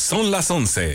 Son las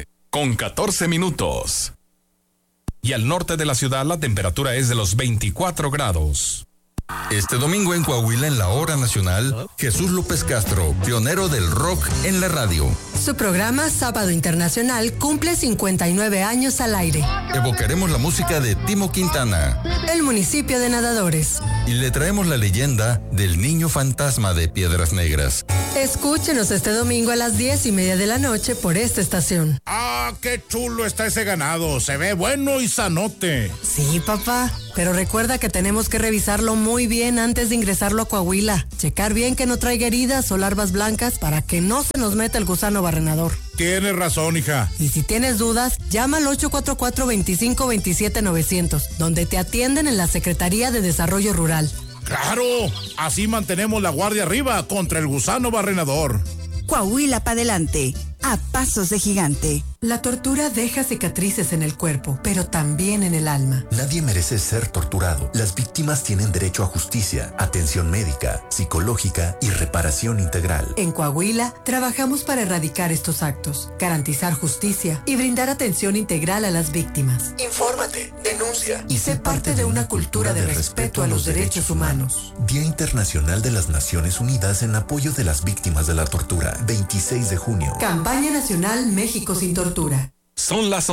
11:14. Y al norte de la ciudad la temperatura es de los 24 grados. Este domingo en Coahuila, en la Hora Nacional, Jesús López Castro, pionero del rock en la radio. Su programa Sábado Internacional cumple 59 años al aire. Evocaremos la música de Timo Quintana, el municipio de Nadadores. Y le traemos la leyenda del niño fantasma de Piedras Negras. Escúchenos este domingo a las 10:30 de la noche por esta estación. ¡Ah, qué chulo está ese ganado! Se ve bueno y sanote. Sí, papá, pero recuerda que tenemos que revisarlo muy bien antes de ingresarlo a Coahuila. Checar bien que no traiga heridas o larvas blancas para que no se nos meta el gusano barrenador. Tienes razón, hija. Y si tienes dudas, llama al 844-2527-900, donde te atienden en la Secretaría de Desarrollo Rural. ¡Claro! Así mantenemos la guardia arriba contra el gusano barrenador. Coahuila para adelante, a pasos de gigante. La tortura deja cicatrices en el cuerpo, pero también en el alma. Nadie merece ser torturado. Las víctimas tienen derecho a justicia, atención médica, psicológica y reparación integral. En Coahuila, trabajamos para erradicar estos actos, garantizar justicia y brindar atención integral a las víctimas. Infórmate, denuncia y sé parte de una cultura de respeto a los derechos humanos. Día Internacional de las Naciones Unidas en apoyo de las víctimas de la tortura, 26 de junio. Campaña Nacional México sin tortura. Son las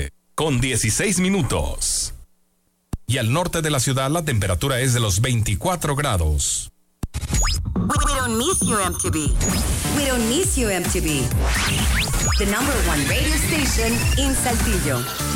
11:16. Y al norte de la ciudad la temperatura es de los 24 grados. We don't miss you, MTV. We don't miss you, MTV. The #1 radio station in Saltillo.